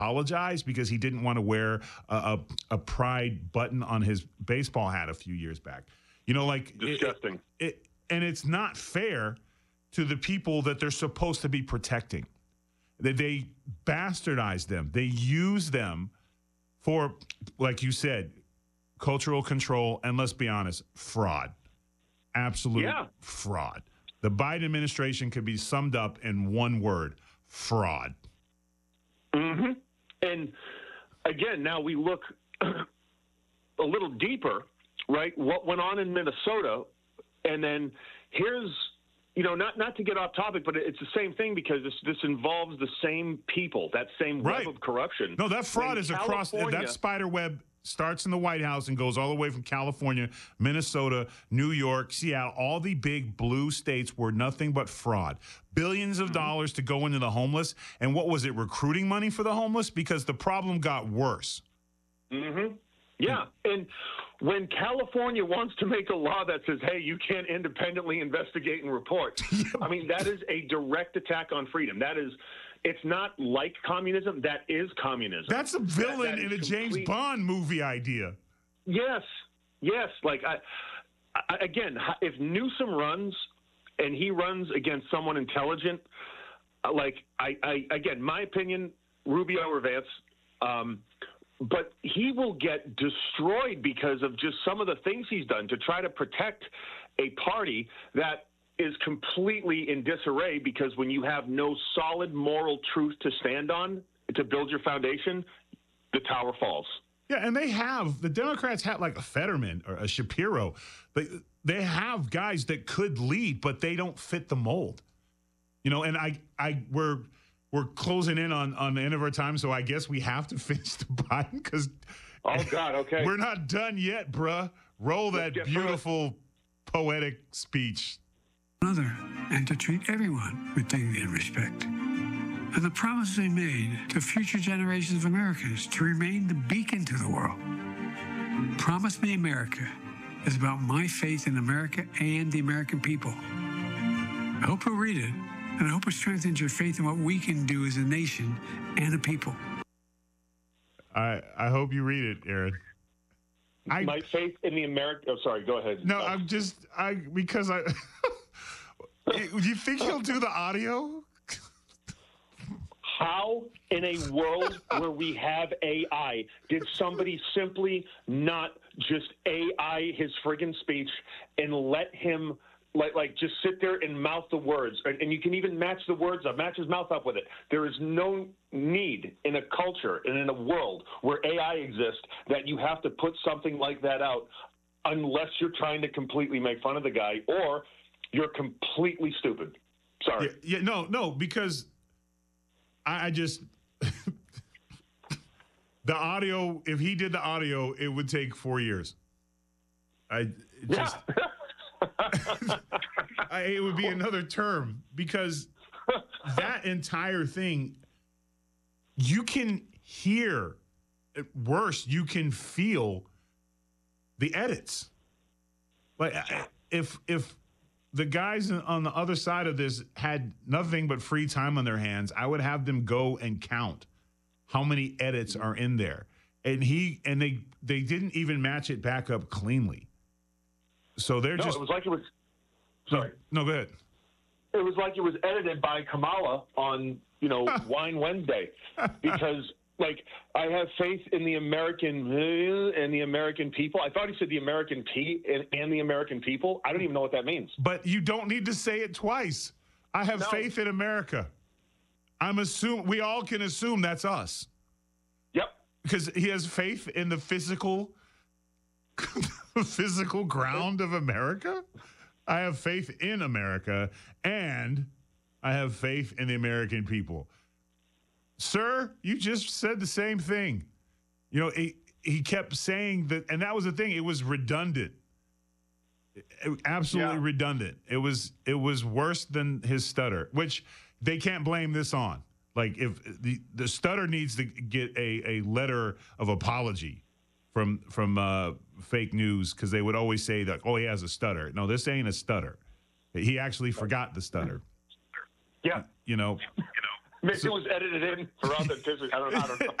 apologize because he didn't want to wear a pride button on his baseball hat a few years back. You know, like disgusting. And it's not fair to the people that they're supposed to be protecting. They bastardize them. They use them for, like you said, cultural control, and let's be honest, fraud. Absolute fraud. The Biden administration could be summed up in one word: fraud. Mm-hmm. And again, now we look a little deeper, right? What went on in Minnesota, and then here's, you know, not to get off topic, but it's the same thing because this involves the same people, that same web of corruption. No, that fraud is across. That spider web starts in the White House and goes all the way from California, Minnesota, New York, Seattle, all the big blue states were nothing but fraud. Billions of dollars to go into the homeless. And what was it, recruiting money for the homeless? Because the problem got worse. Mm-hmm. Yeah. And when California wants to make a law that says, hey, you can't independently investigate and report, I mean, that is a direct attack on freedom. It's not like communism. That is communism. That's a villain in a James Bond movie idea. Yes. Like, again, if Newsom runs and he runs against someone intelligent, again, my opinion, Rubio or Vance, but he will get destroyed because of just some of the things he's done to try to protect a party that is completely in disarray, because when you have no solid moral truth to stand on to build your foundation, the tower falls. Yeah, and the Democrats have like a Fetterman or a Shapiro. They have guys that could lead, but they don't fit the mold. You know, and we're closing in on the end of our time, so I guess we have to finish the Biden because oh God, okay, we're not done yet, bruh. Roll that beautiful poetic speech. Another, and to treat everyone with dignity and respect. And the promises we made to future generations of Americans to remain the beacon to the world. Promise Me America is about my faith in America and the American people. I hope you'll read it, and I hope it strengthens your faith in what we can do as a nation and a people. I hope you read it, Aaron. My faith in the American... Oh, sorry, go ahead. No, because do you think he'll do the audio? How, in a world where we have AI, did somebody simply not just AI his friggin' speech and let him like just sit there and mouth the words? And you can even match the words up, match his mouth up with it. There is no need in a culture and in a world where AI exists that you have to put something like that out unless you're trying to completely make fun of the guy or you're completely stupid. Sorry. No, because I just the audio. If he did the audio, it would take 4 years. It would be another term because that entire thing, you can hear. Worse, you can feel the edits. Like if the guys on the other side of this had nothing but free time on their hands, I would have them go and count how many edits are in there. And they didn't even match it back up cleanly. So it was like it was. Sorry. No, go ahead. It was like it was edited by Kamala on, Wine Wednesday, because like I have faith in the American and the American people. I thought he said the American and the American people. I don't even know what that means. But you don't need to say it twice. I have faith in America. We all can assume that's us. Yep. Because he has faith in the physical ground of America. I have faith in America, and I have faith in the American people. Sir, you just said the same thing. He kept saying that, and that was the thing. It was redundant. Absolutely redundant. It was worse than his stutter, which they can't blame this on. Like, if the stutter needs to get a letter of apology from fake news, because they would always say that, oh, he has a stutter. No, this ain't a stutter. He actually forgot the stutter. Yeah. Maybe it was edited in for authenticity. I don't know.